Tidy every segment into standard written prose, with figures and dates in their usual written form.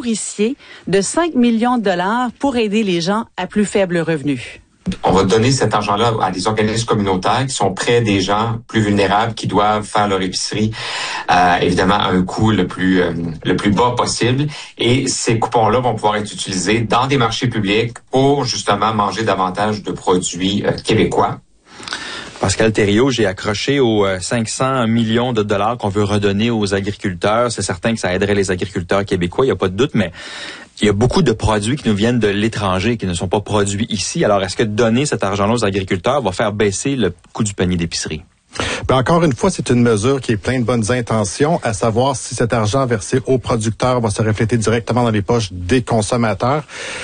nourricier de 5 millions de dollars pour aider les gens à plus faible revenu. On va donner cet argent-là à des organismes communautaires qui sont près des gens plus vulnérables qui doivent faire leur épicerie, évidemment à un coût le plus bas possible. Et ces coupons-là vont pouvoir être utilisés dans des marchés publics pour justement manger davantage de produits québécois. Pascal Thériault, j'ai accroché aux 500 millions de dollars qu'on veut redonner aux agriculteurs. C'est certain que ça aiderait les agriculteurs québécois, il n'y a pas de doute, mais il y a beaucoup de produits qui nous viennent de l'étranger, qui ne sont pas produits ici. Alors, est-ce que donner cet argent-là aux agriculteurs va faire baisser le coût du panier d'épicerie? Ben encore une fois, c'est une mesure qui est pleine de bonnes intentions, à savoir si cet argent versé aux producteurs va se refléter directement dans les poches des consommateurs.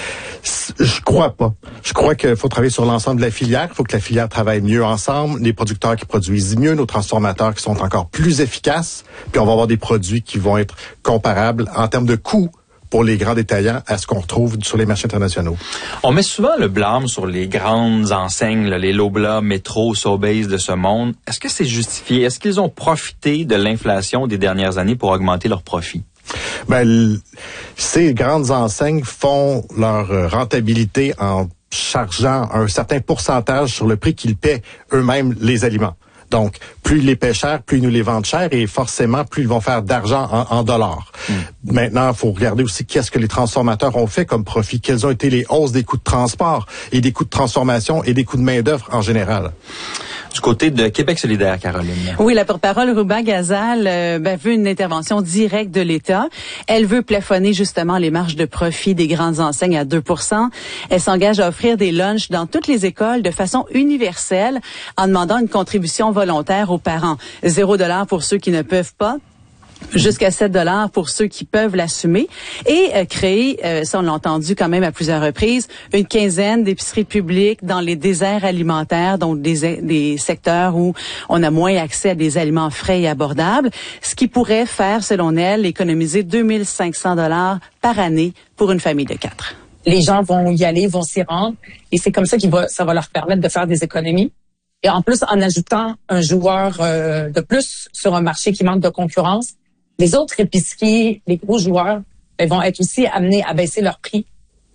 Je crois pas. Je crois qu'il faut travailler sur l'ensemble de la filière. Il faut que la filière travaille mieux ensemble. Les producteurs qui produisent mieux, nos transformateurs qui sont encore plus efficaces. Puis on va avoir des produits qui vont être comparables en termes de coûts pour les grands détaillants à ce qu'on retrouve sur les marchés internationaux. On met souvent le blâme sur les grandes enseignes, les Loblaw, Metro, Sobeys de ce monde. Est-ce que c'est justifié? Est-ce qu'ils ont profité de l'inflation des dernières années pour augmenter leurs profits? Ben, ces grandes enseignes font leur rentabilité en chargeant un certain pourcentage sur le prix qu'ils paient eux-mêmes les aliments. Donc, plus ils les paient cher, plus ils nous les vendent cher et forcément, plus ils vont faire d'argent en dollars. Maintenant, il faut regarder aussi qu'est-ce que les transformateurs ont fait comme profit, quelles ont été les hausses des coûts de transport et des coûts de transformation et des coûts de main-d'œuvre en général. Du côté de Québec solidaire, Caroline. Oui, la porte-parole Ruba Gazal veut une intervention directe de l'État. Elle veut plafonner justement les marges de profit des grandes enseignes à 2%. Elle s'engage à offrir des lunchs dans toutes les écoles de façon universelle en demandant une contribution volontaire aux parents. 0 $ pour ceux qui ne peuvent pas. Jusqu'à 7 $ pour ceux qui peuvent l'assumer et créer, ça on l'a entendu quand même à plusieurs reprises, une quinzaine d'épiceries publiques dans les déserts alimentaires, donc des secteurs où on a moins accès à des aliments frais et abordables, ce qui pourrait faire, selon elle, économiser 2500 $ par année pour une famille de 4. Les gens vont y aller, vont s'y rendre et c'est comme ça ça va leur permettre de faire des économies. Et en plus, en ajoutant un joueur de plus sur un marché qui manque de concurrence, les autres épiceries, les gros joueurs, vont être aussi amenés à baisser leur prix.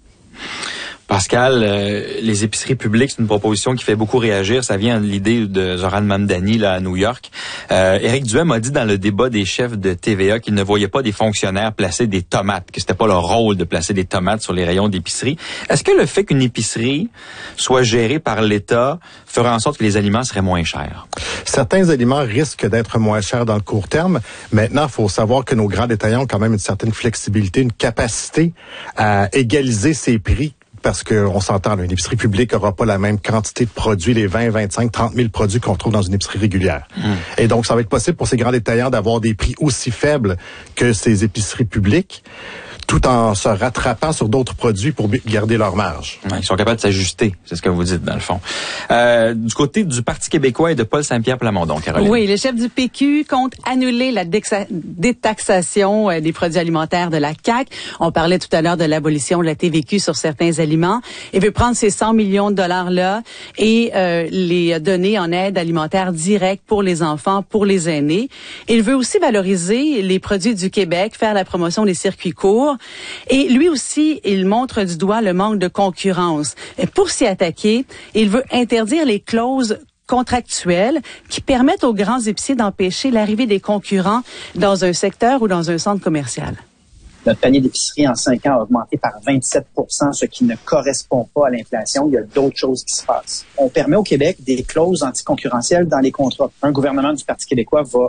Pascal, les épiceries publiques, c'est une proposition qui fait beaucoup réagir. Ça vient de l'idée de Zoran Mamdani là, à New York. Éric Duhem a dit dans le débat des chefs de TVA qu'il ne voyait pas des fonctionnaires placer des tomates, que c'était pas leur rôle de placer des tomates sur les rayons d'épicerie. Est-ce que le fait qu'une épicerie soit gérée par l'État ferait en sorte que les aliments seraient moins chers? Certains aliments risquent d'être moins chers dans le court terme. Maintenant, il faut savoir que nos grands détaillants ont quand même une certaine flexibilité, une capacité à égaliser ces prix. Parce qu'on s'entend, une épicerie publique n'aura pas la même quantité de produits, les 20, 25, 30 000 produits qu'on trouve dans une épicerie régulière. Et donc, ça va être possible pour ces grands détaillants d'avoir des prix aussi faibles que ces épiceries publiques, tout en se rattrapant sur d'autres produits pour garder leur marge. Ouais, ils sont capables de s'ajuster, c'est ce que vous dites dans le fond. Du côté du Parti québécois et de Paul Saint-Pierre Plamondon, Caroline. Oui, le chef du PQ compte annuler la détaxation des produits alimentaires de la CAQ. On parlait tout à l'heure de l'abolition de la TVQ sur certains aliments. Il veut prendre ces 100 millions de dollars-là et les donner en aide alimentaire directe pour les enfants, pour les aînés. Il veut aussi valoriser les produits du Québec, faire la promotion des circuits courts. Et lui aussi, il montre du doigt le manque de concurrence. Et pour s'y attaquer, il veut interdire les clauses contractuelles qui permettent aux grands épiciers d'empêcher l'arrivée des concurrents dans un secteur ou dans un centre commercial. Notre panier d'épicerie en 5 ans a augmenté par 27 %, ce qui ne correspond pas à l'inflation. Il y a d'autres choses qui se passent. On permet au Québec des clauses anticoncurrentielles dans les contrats. Un gouvernement du Parti québécois va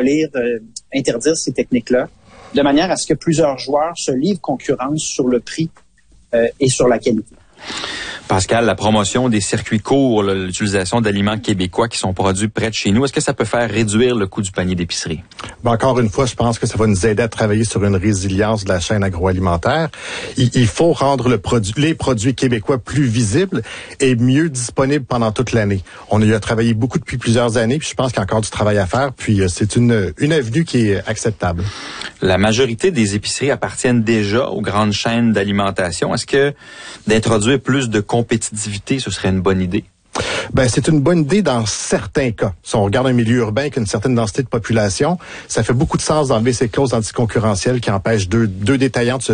interdire ces techniques-là, de manière à ce que plusieurs joueurs se livrent concurrence sur le prix et sur la qualité. Pascal, la promotion des circuits courts, l'utilisation d'aliments québécois qui sont produits près de chez nous, est-ce que ça peut faire réduire le coût du panier d'épicerie? Ben encore une fois, je pense que ça va nous aider à travailler sur une résilience de la chaîne agroalimentaire. Il faut rendre les produits québécois plus visibles et mieux disponibles pendant toute l'année. On a eu à travailler beaucoup depuis plusieurs années, puis je pense qu'il y a encore du travail à faire, puis c'est une avenue qui est acceptable. La majorité des épiceries appartiennent déjà aux grandes chaînes d'alimentation. Est-ce que d'introduire plus de compétitivité, ce serait une bonne idée? Ben, c'est une bonne idée dans certains cas. Si on regarde un milieu urbain avec une certaine densité de population, ça fait beaucoup de sens d'enlever ces clauses anticoncurrentielles qui empêchent deux détaillants de se